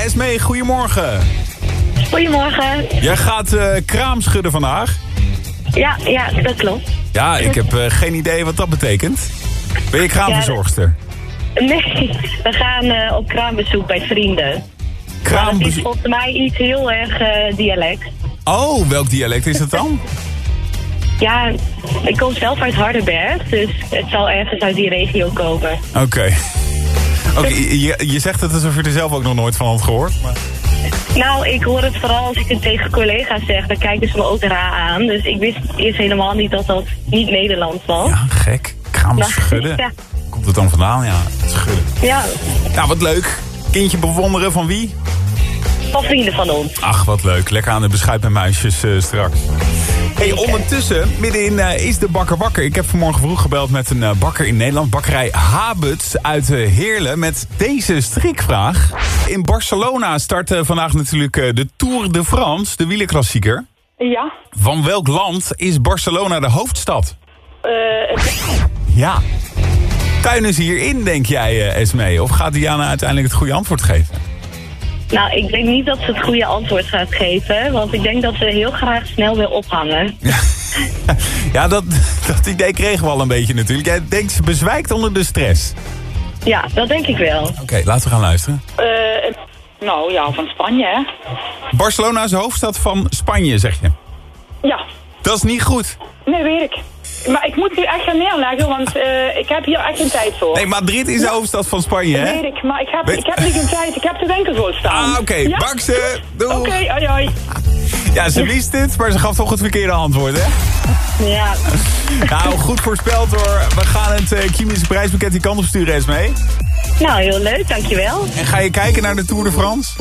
Esmee, goedemorgen. Goedemorgen. Jij gaat kraam schudden vandaag. Ja, dat klopt. Ja, ik heb geen idee wat dat betekent. Ben je kraamverzorgster? Nee, we gaan op kraambezoek bij vrienden. Dat is volgens mij iets heel erg dialect. Oh, welk dialect is het dan? Ja, ik kom zelf uit Hardenberg, dus het zal ergens uit die regio komen. Oké, je zegt het alsof je er zelf ook nog nooit van had gehoord. Maar... Nou, ik hoor het vooral als ik het tegen collega's zeg, dan kijken ze me ook raar aan. Dus ik wist eerst helemaal niet dat dat niet Nederlands was. Ja, gek. Kraam schudden. Ja. Komt het dan vandaan? Ja, schudden. Ja. Nou, wat leuk. Kindje bewonderen van wie? Van vrienden van ons. Ach, wat leuk. Lekker aan de beschuit met muisjes straks. Hey, ondertussen, middenin is de bakker wakker. Ik heb vanmorgen vroeg gebeld met een bakker in Nederland. Bakkerij Habets uit Heerlen met deze strikvraag. In Barcelona start vandaag natuurlijk de Tour de France, de wielerklassieker. Ja. Van welk land is Barcelona de hoofdstad? Ja. Tuinen ze hierin, denk jij, Esmee? Of gaat Diana uiteindelijk het goede antwoord geven? Nou, ik denk niet dat ze het goede antwoord gaat geven. Want ik denk dat ze heel graag snel wil ophangen. Ja, dat idee kregen we al een beetje natuurlijk. Jij denkt ze bezwijkt onder de stress. Ja, dat denk ik wel. Oké, laten we gaan luisteren. Nou ja, van Spanje, hè? Barcelona is de hoofdstad van Spanje, zeg je? Ja. Dat is niet goed. Nee, weet ik. Maar ik moet nu echt gaan neerleggen, want ik heb hier echt geen tijd voor. Nee, Madrid is de hoofdstad van Spanje, hè? Weet ik, maar ik heb niet geen tijd. Ik heb de winkel vol staan. Ah, oké. Ja? Bak ze. Doeg. Oké, hoi. Ja, ze wist het, maar ze gaf toch het verkeerde antwoord, hè? Ja. Nou, goed voorspeld hoor. We gaan het chemische prijspakket die kant op sturen, Esmee. Nou, heel leuk, dankjewel. En ga je kijken naar de Tour de France?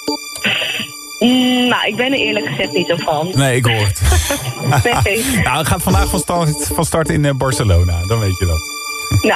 Nou, ik ben er eerlijk gezegd niet zo van. Nee, ik hoor het. Nee. Nou, het gaat vandaag van start in Barcelona, dan weet je dat.